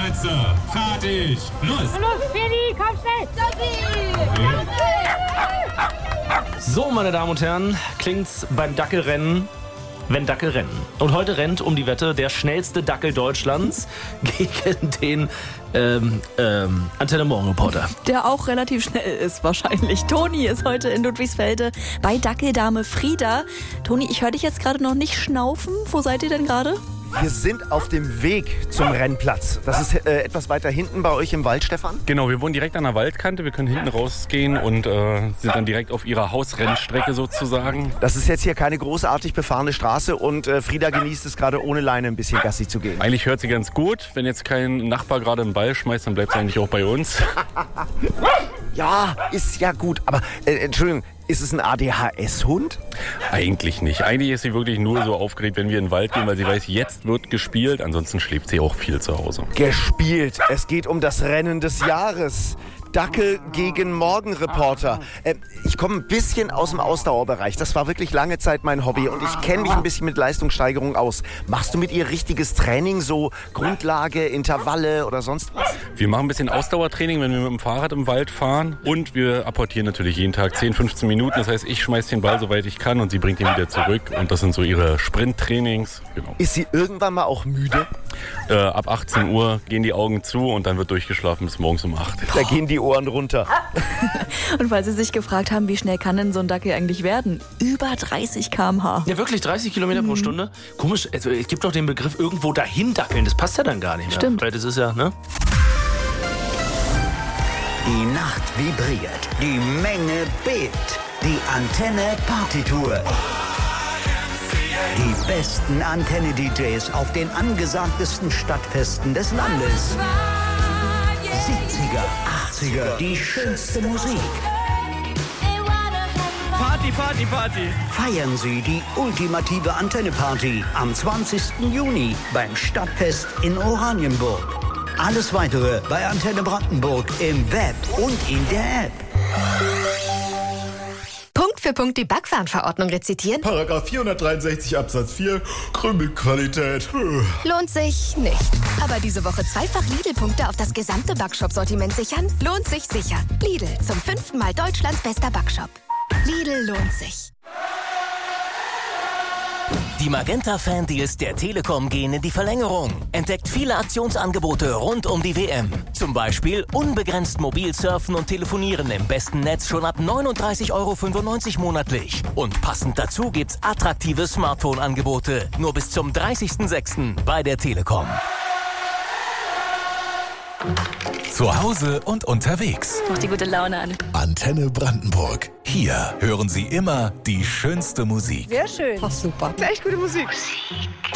Plätze. Fertig. Los. Los, Feli, komm schnell. So, meine Damen und Herren, klingt's beim Dackelrennen, wenn Dackel rennen. Und heute rennt um die Wette der schnellste Dackel Deutschlands gegen den Antenne Morgen Reporter. Der auch relativ schnell ist wahrscheinlich. Toni ist heute in Ludwigsfelde bei Dackeldame Frieda. Toni, ich höre dich jetzt gerade noch nicht schnaufen. Wo seid ihr denn gerade? Wir sind auf dem Weg zum Rennplatz. Das ist etwas weiter hinten bei euch im Wald, Stefan? Genau, wir wohnen direkt an der Waldkante. Wir können hinten rausgehen und sind dann direkt auf ihrer Hausrennstrecke sozusagen. Das ist jetzt hier keine großartig befahrene Straße und Frieda genießt es gerade ohne Leine ein bisschen Gassi zu gehen. Eigentlich hört sie ganz gut. Wenn jetzt kein Nachbar gerade einen Ball schmeißt, dann bleibt sie eigentlich auch bei uns. Ja, ist ja gut. Aber Entschuldigung, ist es ein ADHS-Hund? Eigentlich nicht. Eigentlich ist sie wirklich nur so aufgeregt, wenn wir in den Wald gehen, weil sie weiß, jetzt wird gespielt. Ansonsten schläft sie auch viel zu Hause. Gespielt. Es geht um das Rennen des Jahres. Dackel gegen Morgenreporter. Ich komme ein bisschen aus dem Ausdauerbereich. Das war wirklich lange Zeit mein Hobby und ich kenne mich ein bisschen mit Leistungssteigerung aus. Machst du mit ihr richtiges Training, so Grundlage, Intervalle oder sonst was? Wir machen ein bisschen Ausdauertraining, wenn wir mit dem Fahrrad im Wald fahren. Und wir apportieren natürlich jeden Tag 10, 15 Minuten. Das heißt, ich schmeiß den Ball, soweit ich kann, und sie bringt ihn wieder zurück. Und das sind so ihre Sprinttrainings. Genau. Ist sie irgendwann mal auch müde? Ab 18 Uhr gehen die Augen zu und dann wird durchgeschlafen bis morgens um 8. Da gehen die Ohren runter. Und weil Sie sich gefragt haben, wie schnell kann denn so ein Dackel eigentlich werden? Über 30 km/h. Ja, wirklich 30 Kilometer pro Stunde? Komisch, es gibt doch den Begriff irgendwo dahin dackeln. Das passt ja dann gar nicht mehr. Stimmt. Weil das ist ja, ne? Die Nacht vibriert, die Menge bebt, die Antenne Partytour. Die besten Antenne-DJs auf den angesagtesten Stadtfesten des Landes. 70er, 80er, die schönste Musik. Party, Party, Party. Feiern Sie die ultimative Antenne-Party am 20. Juni beim Stadtfest in Oranienburg. Alles Weitere bei Antenne Brandenburg im Web und in der App. Punkt für Punkt die Backwarenverordnung rezitieren? Paragraph 463 Absatz 4, Krümelqualität. Lohnt sich nicht. Aber diese Woche zweifach Lidl-Punkte auf das gesamte Backshop-Sortiment sichern? Lohnt sich sicher. Lidl, zum 5. Mal Deutschlands bester Backshop. Lidl lohnt sich. Die Magenta-Fan-Deals der Telekom gehen in die Verlängerung. Entdeckt viele Aktionsangebote rund um die WM. Zum Beispiel unbegrenzt mobil surfen und telefonieren im besten Netz schon ab 39,95 € monatlich. Und passend dazu gibt's attraktive Smartphone-Angebote. Nur bis zum 30.06. bei der Telekom. Zu Hause und unterwegs. Macht die gute Laune an. Antenne Brandenburg. Hier hören Sie immer die schönste Musik. Sehr schön. Ach, super. Echt gute Musik.